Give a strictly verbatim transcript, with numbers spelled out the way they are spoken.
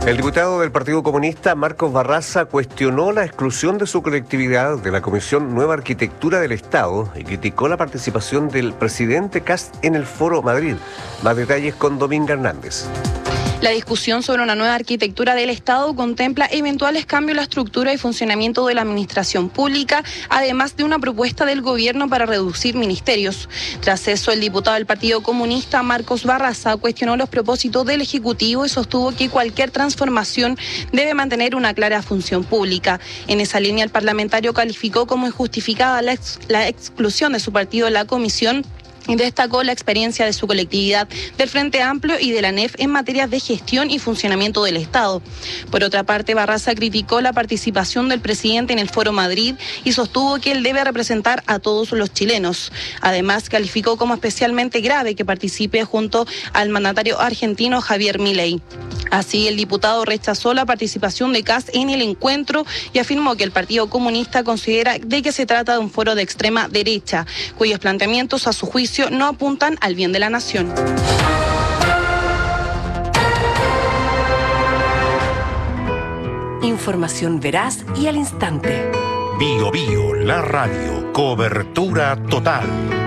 El diputado del Partido Comunista, Marcos Barraza, cuestionó la exclusión de su colectividad de la Comisión Nueva Arquitectura del Estado y criticó la participación del presidente Kast en el Foro Madrid. Más detalles con Dominga Hernández. La discusión sobre una nueva arquitectura del Estado contempla eventuales cambios en la estructura y funcionamiento de la administración pública, además de una propuesta del gobierno para reducir ministerios. Tras eso, el diputado del Partido Comunista, Marcos Barraza, cuestionó los propósitos del Ejecutivo y sostuvo que cualquier transformación debe mantener una clara función pública. En esa línea, el parlamentario calificó como injustificada la, ex- la exclusión de su partido de la comisión y destacó la experiencia de su colectividad del Frente Amplio y de la N E F en materia de gestión y funcionamiento del Estado. Por otra parte, Barraza criticó la participación del presidente en el Foro Madrid y sostuvo que él debe representar a todos los chilenos. Además, calificó como especialmente grave que participe junto al mandatario argentino Javier Milei. Así, el diputado rechazó la participación de Kast en el encuentro y afirmó que el Partido Comunista considera de que se trata de un foro de extrema derecha, cuyos planteamientos, a su juicio, no apuntan al bien de la nación. Información veraz y al instante. Bio Bio, la radio, cobertura total.